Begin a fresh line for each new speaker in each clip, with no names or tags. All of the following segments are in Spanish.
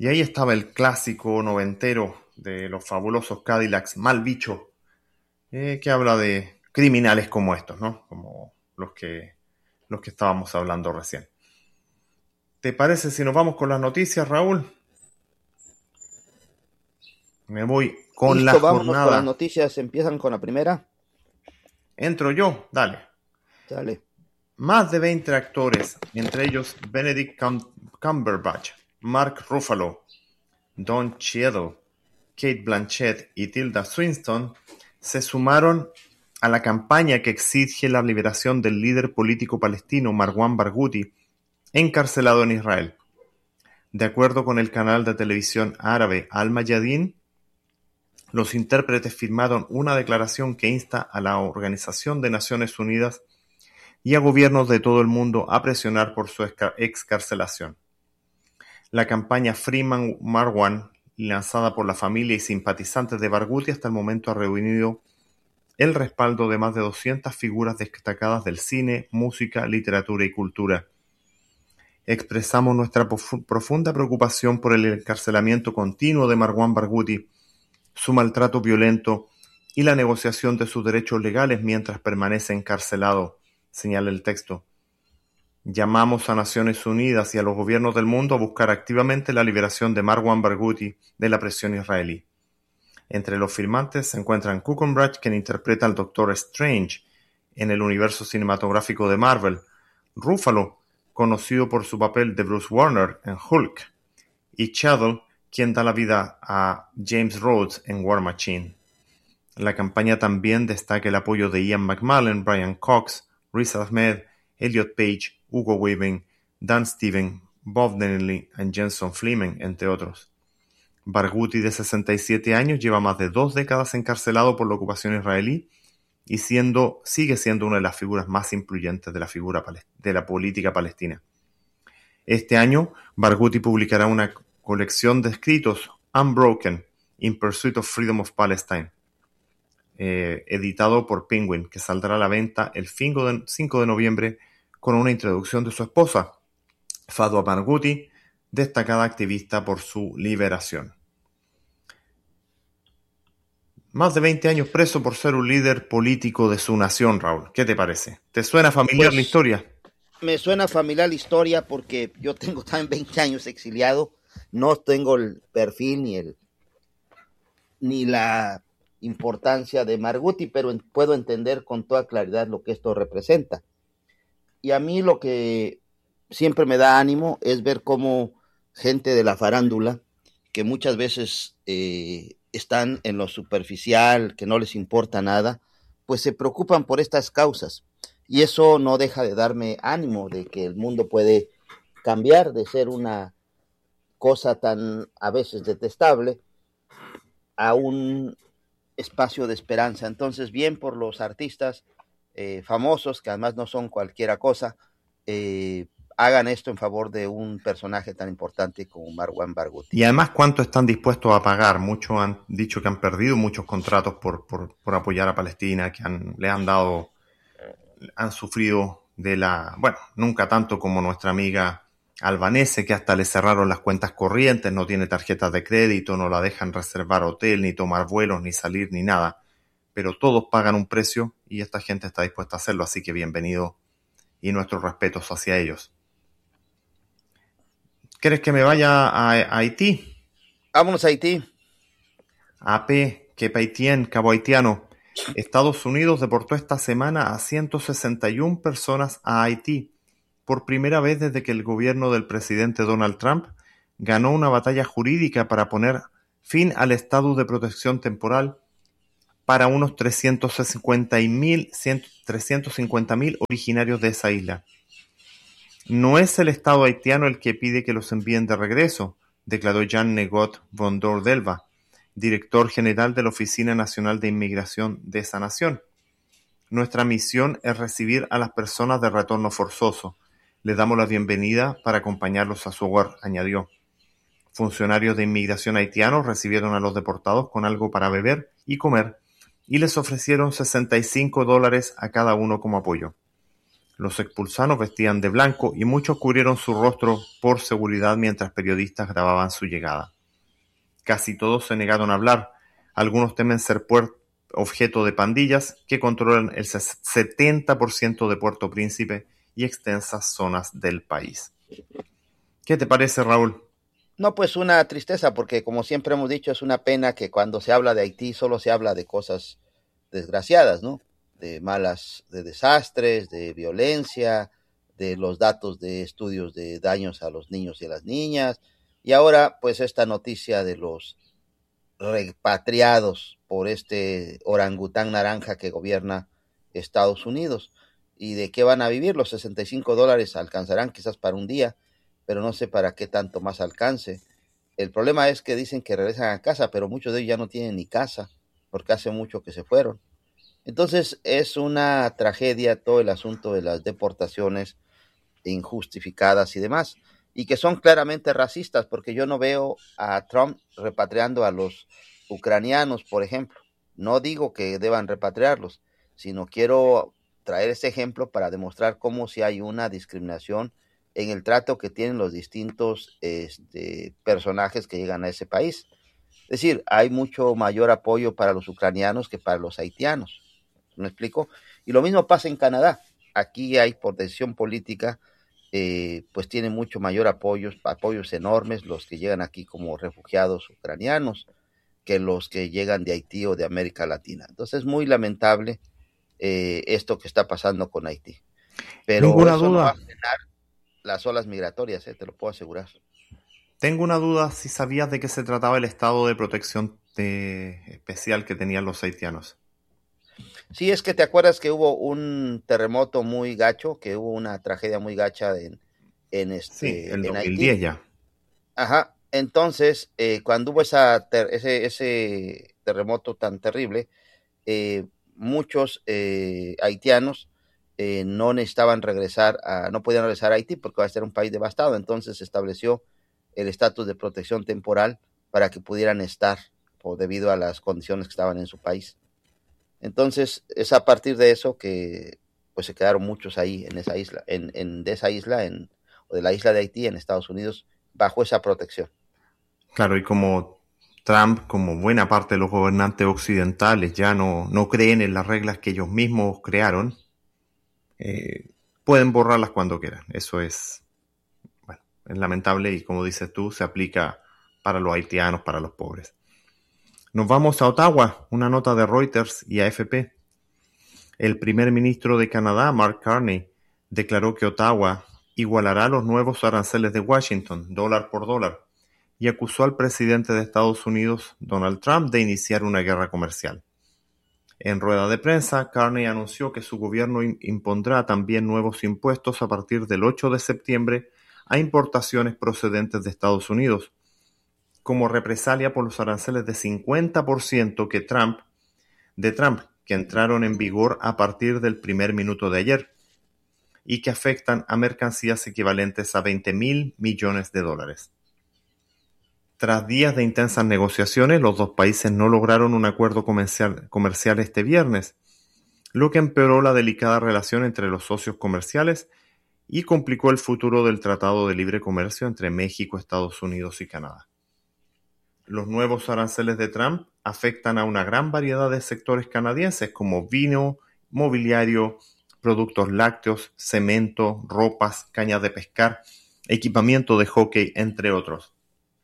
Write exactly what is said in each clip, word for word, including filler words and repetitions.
Y ahí estaba el clásico noventero de los fabulosos Cadillacs Mal Bicho, eh, que habla de criminales como estos, ¿no? Como los que, los que estábamos hablando recién. ¿Te parece si nos vamos con las noticias, Raúl? Me voy con la
Listo, vámonos con las
jornada.
noticias. Empiezan con la primera.
Entro yo, dale.
Dale.
Más de veinte actores, entre ellos Benedict Cum- Cumberbatch, Mark Ruffalo, Don Cheadle, Kate Blanchett y Tilda Swinton, se sumaron a la campaña que exige la liberación del líder político palestino Marwan Barghouti, encarcelado en Israel. De acuerdo con el canal de televisión árabe Al Mayadeen, los intérpretes firmaron una declaración que insta a la Organización de Naciones Unidas y a gobiernos de todo el mundo a presionar por su excarcelación. La campaña Free Marwan, lanzada por la familia y simpatizantes de Barghouti, hasta el momento ha reunido el respaldo de más de doscientas figuras destacadas del cine, música, literatura y cultura. Expresamos nuestra profunda preocupación por el encarcelamiento continuo de Marwan Barghouti, su maltrato violento y la negociación de sus derechos legales mientras permanece encarcelado, señala el texto. Llamamos a Naciones Unidas y a los gobiernos del mundo a buscar activamente la liberación de Marwan Barghouti de la prisión israelí. Entre los firmantes se encuentran Cumberbatch, quien interpreta al Doctor Strange en el universo cinematográfico de Marvel, Ruffalo, conocido por su papel de Bruce Warner en Hulk, y Cheadle, quien da la vida a James Rhodes en War Machine. La campaña también destaca el apoyo de Ian McMullen, Brian Cox, Riz Ahmed, Elliot Page, Hugo Weaving, Dan Steven, Bob Donnelly y Jenson Fleming, entre otros. Barghouti, de sesenta y siete años, lleva más de dos décadas encarcelado por la ocupación israelí y siendo, sigue siendo una de las figuras más influyentes de la, figura de la política palestina. Este año, Barghouti publicará una colección de escritos, Unbroken, In Pursuit of Freedom of Palestine, eh, editado por Penguin, que saldrá a la venta el cinco de noviembre con una introducción de su esposa, Fadwa Barghouti, destacada activista por su liberación. Más de veinte años preso por ser un líder político de su nación, Raúl. ¿Qué te parece? ¿Te suena familiar
Pues,
la historia?
Me suena familiar la historia porque yo tengo también veinte años exiliado. No tengo el perfil ni el ni la importancia de Barghouti, pero en, puedo entender con toda claridad lo que esto representa. Y a mí lo que siempre me da ánimo es ver cómo gente de la farándula, que muchas veces eh, están en lo superficial, que no les importa nada, pues se preocupan por estas causas. Y eso no deja de darme ánimo de que el mundo puede cambiar de ser una cosa tan a veces detestable a un espacio de esperanza. Entonces, bien por los artistas eh, famosos, que además no son cualquiera cosa, eh, hagan esto en favor de un personaje tan importante como Marwan Barghouti.
Y además, ¿cuánto están dispuestos a pagar? Muchos han dicho que han perdido muchos contratos por, por, por apoyar a Palestina, que han, le han dado, han sufrido de la, bueno, nunca tanto como nuestra amiga albanese, que hasta le cerraron las cuentas corrientes, no tiene tarjetas de crédito, no la dejan reservar hotel, ni tomar vuelos, ni salir, ni nada. Pero todos pagan un precio y esta gente está dispuesta a hacerlo, así que bienvenido y nuestros respetos hacia ellos. ¿Quieres que me vaya a, a Haití?
Vámonos a Haití.
A P, que Paitien, cabo haitiano. Estados Unidos deportó esta semana a ciento sesenta y una personas a Haití, por primera vez desde que el gobierno del presidente Donald Trump ganó una batalla jurídica para poner fin al estatus de protección temporal para unos trescientos cincuenta mil originarios de esa isla. No es el Estado haitiano el que pide que los envíen de regreso, declaró Jean Negot Vondor Delva, director general de la Oficina Nacional de Inmigración de esa nación. Nuestra misión es recibir a las personas de retorno forzoso. Les damos la bienvenida para acompañarlos a su hogar, añadió. Funcionarios de inmigración haitianos recibieron a los deportados con algo para beber y comer y les ofrecieron sesenta y cinco dólares a cada uno como apoyo. Los expulsados vestían de blanco y muchos cubrieron su rostro por seguridad mientras periodistas grababan su llegada. Casi todos se negaron a hablar. Algunos temen ser puer- objeto de pandillas que controlan el setenta por ciento de Puerto Príncipe y extensas zonas del país. ¿Qué te parece, Raúl?
No, pues una tristeza, porque como siempre hemos dicho, es una pena que cuando se habla de Haití solo se habla de cosas desgraciadas, ¿no? De malas, de desastres, de violencia, de los datos de estudios de daños a los niños y a las niñas, y ahora pues esta noticia de los repatriados por este orangután naranja que gobierna Estados Unidos. ¿Y de qué van a vivir? Los sesenta y cinco dólares alcanzarán quizás para un día, pero no sé para qué tanto más alcance. El problema es que dicen que regresan a casa, pero muchos de ellos ya no tienen ni casa, porque hace mucho que se fueron. Entonces es una tragedia todo el asunto de las deportaciones injustificadas y demás, y que son claramente racistas, porque yo no veo a Trump repatriando a los ucranianos, por ejemplo. No digo que deban repatriarlos, sino quiero traer ese ejemplo para demostrar cómo si hay una discriminación en el trato que tienen los distintos este, personajes que llegan a ese país. Es decir, hay mucho mayor apoyo para los ucranianos que para los haitianos. ¿Me explico? Y lo mismo pasa en Canadá. Aquí hay, por decisión política, eh, pues tienen mucho mayor apoyo, apoyos enormes los que llegan aquí como refugiados ucranianos que los que llegan de Haití o de América Latina. Entonces es muy lamentable eh, esto que está pasando con Haití. Pero
Ninguna
eso no va
duda.
a frenar las olas migratorias, eh, te lo puedo asegurar.
Tengo una duda si sabías de qué se trataba el estado de protección de- especial que tenían los haitianos.
Sí, es que te acuerdas que hubo un terremoto muy gacho, que hubo una tragedia muy gacha en, en,
Sí,
este,
el
en
dos mil diez
Haití.
ya.
Ajá, entonces, eh, cuando hubo esa ter- ese, ese terremoto tan terrible, eh, muchos eh, haitianos eh, no necesitaban regresar, a, no podían regresar a Haití porque va a ser un país devastado. Entonces se estableció el estatus de protección temporal para que pudieran estar por, debido a las condiciones que estaban en su país. Entonces es a partir de eso que pues se quedaron muchos ahí en esa isla, en, en de esa isla, en, o de la isla de Haití en Estados Unidos, bajo esa protección.
Claro, y como Trump, como buena parte de los gobernantes occidentales, ya no, no creen en las reglas que ellos mismos crearon, eh, pueden borrarlas cuando quieran. Eso es, bueno, es lamentable y como dices tú, se aplica para los haitianos, para los pobres. Nos vamos a Ottawa, una nota de Reuters y A F P. El primer ministro de Canadá, Mark Carney, declaró que Ottawa igualará los nuevos aranceles de Washington, dólar por dólar, y acusó al presidente de Estados Unidos, Donald Trump, de iniciar una guerra comercial. En rueda de prensa, Carney anunció que su gobierno impondrá también nuevos impuestos a partir del ocho de septiembre a importaciones procedentes de Estados Unidos, como represalia por los aranceles de cincuenta por ciento que Trump, de Trump, que entraron en vigor a partir del primer minuto de ayer y que afectan a mercancías equivalentes a veinte mil millones de dólares. Tras días de intensas negociaciones, los dos países no lograron un acuerdo comercial, comercial este viernes, lo que empeoró la delicada relación entre los socios comerciales y complicó el futuro del Tratado de Libre Comercio entre México, Estados Unidos y Canadá. Los nuevos aranceles de Trump afectan a una gran variedad de sectores canadienses como vino, mobiliario, productos lácteos, cemento, ropas, caña de pescar, equipamiento de hockey, entre otros.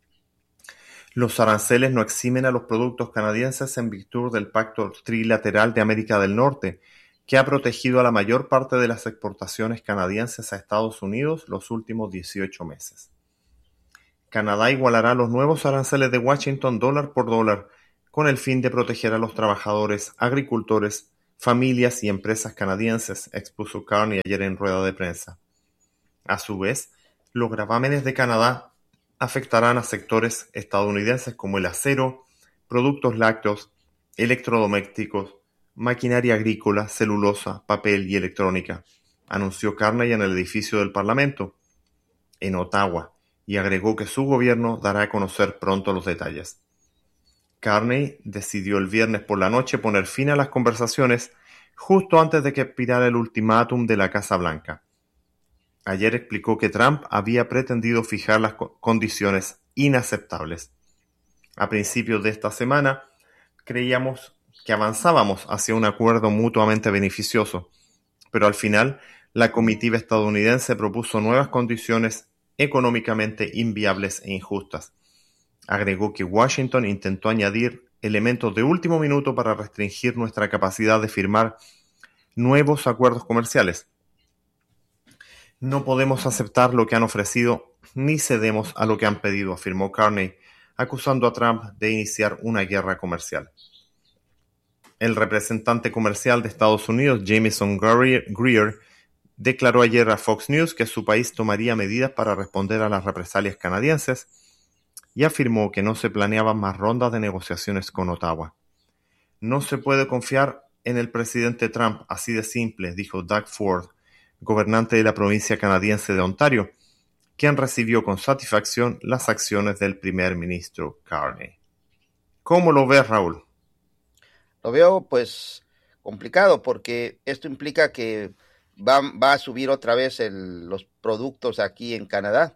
Los aranceles no eximen a los productos canadienses en virtud del Pacto Trilateral de América del Norte, que ha protegido a la mayor parte de las exportaciones canadienses a Estados Unidos los últimos dieciocho meses. Canadá igualará los nuevos aranceles de Washington dólar por dólar con el fin de proteger a los trabajadores, agricultores, familias y empresas canadienses, expuso Carney ayer en rueda de prensa. A su vez, los gravámenes de Canadá afectarán a sectores estadounidenses como el acero, productos lácteos, electrodomésticos, maquinaria agrícola, celulosa, papel y electrónica, anunció Carney en el edificio del Parlamento, en Ottawa, y agregó que su gobierno dará a conocer pronto los detalles. Carney decidió el viernes por la noche poner fin a las conversaciones justo antes de que expirara el ultimátum de la Casa Blanca. Ayer explicó que Trump había pretendido fijar las condiciones inaceptables. A principios de esta semana, creíamos que avanzábamos hacia un acuerdo mutuamente beneficioso, pero al final la comitiva estadounidense propuso nuevas condiciones económicamente inviables e injustas. Agregó que Washington intentó añadir elementos de último minuto para restringir nuestra capacidad de firmar nuevos acuerdos comerciales. No podemos aceptar lo que han ofrecido ni cedemos a lo que han pedido, afirmó Carney, acusando a Trump de iniciar una guerra comercial. El representante comercial de Estados Unidos, Jamieson Greer, declaró ayer a Fox News que su país tomaría medidas para responder a las represalias canadienses y afirmó que no se planeaban más rondas de negociaciones con Ottawa. No se puede confiar en el presidente Trump, así de simple, dijo Doug Ford, gobernante de la provincia canadiense de Ontario, quien recibió con satisfacción las acciones del primer ministro Carney. ¿Cómo lo ves, Raúl?
Lo veo pues complicado porque esto implica que va, va a subir otra vez el, los productos aquí en Canadá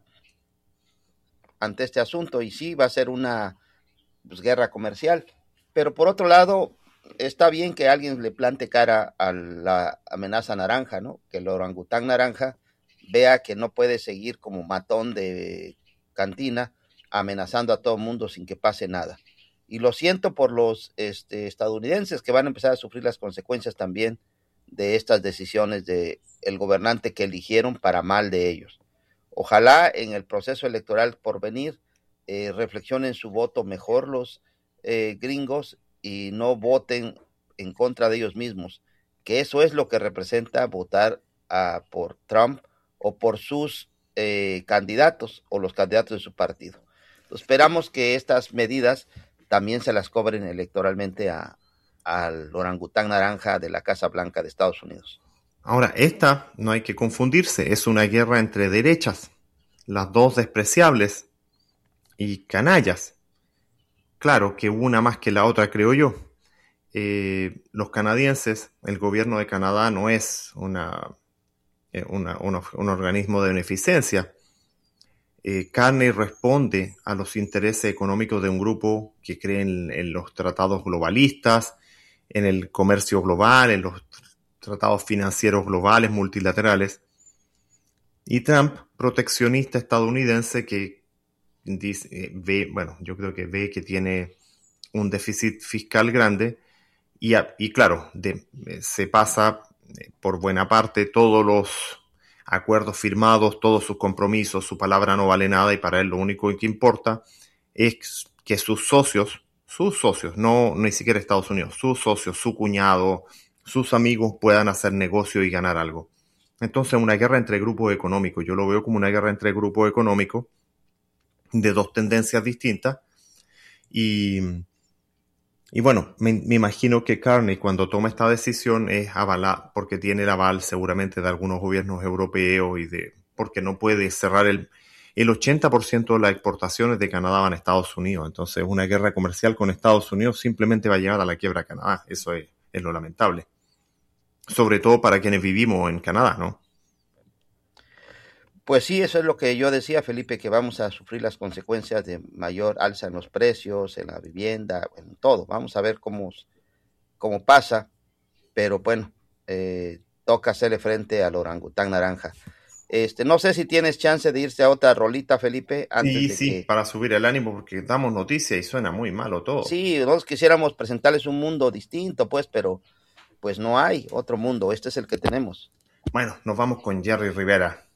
ante este asunto y sí va a ser una pues, guerra comercial, pero por otro lado está bien que alguien le plante cara a la amenaza naranja, ¿no? Que el orangután naranja vea que no puede seguir como matón de cantina amenazando a todo el mundo sin que pase nada. Y lo siento por los este, estadounidenses que van a empezar a sufrir las consecuencias también de estas decisiones del gobernante que eligieron para mal de ellos. Ojalá en el proceso electoral por venir eh, reflexionen su voto mejor los eh, gringos y no voten en contra de ellos mismos, que eso es lo que representa votar a, por Trump o por sus eh, candidatos o los candidatos de su partido. Entonces, esperamos que estas medidas también se las cobren electoralmente a, al orangután naranja de la Casa Blanca de Estados Unidos.
Ahora, esta, no hay que confundirse, es una guerra entre derechas, las dos despreciables y canallas. Claro que una más que la otra, creo yo. Eh, los canadienses, el gobierno de Canadá no es una, eh, una, una, un organismo de beneficencia. Eh, Carney responde a los intereses económicos de un grupo que cree en, en los tratados globalistas, en el comercio global, en los tratados financieros globales, multilaterales. Y Trump, proteccionista estadounidense que dice, eh, ve, bueno, yo creo que ve que tiene un déficit fiscal grande y, y claro, de, eh, se pasa eh, por buena parte todos los acuerdos firmados, todos sus compromisos, su palabra no vale nada y para él lo único que importa es que sus socios, sus socios, no ni siquiera Estados Unidos, sus socios, su cuñado, sus amigos puedan hacer negocio y ganar algo. Entonces una guerra entre grupos económicos, yo lo veo como una guerra entre grupos económicos de dos tendencias distintas y, y bueno, me, me imagino que Carney cuando toma esta decisión es avalada porque tiene el aval seguramente de algunos gobiernos europeos y de porque no puede cerrar el, el ochenta por ciento de las exportaciones de Canadá van a Estados Unidos, entonces una guerra comercial con Estados Unidos simplemente va a llevar a la quiebra a Canadá, eso es, es lo lamentable. Sobre todo para quienes vivimos en Canadá, ¿no?
Pues sí, eso es lo que yo decía, Felipe, que vamos a sufrir las consecuencias de mayor alza en los precios, en la vivienda, en todo. Vamos a ver cómo, cómo pasa, pero bueno, eh, toca hacerle frente al orangután naranja. Este, no sé si tienes chance de irse a otra rolita, Felipe, antes
sí,
de
sí,
que...
para subir el ánimo, porque damos noticias y suena muy malo todo.
Sí, nosotros quisiéramos presentarles un mundo distinto, pues, pero pues no hay otro mundo, este es el que tenemos.
Bueno, nos vamos con Jerry Rivera.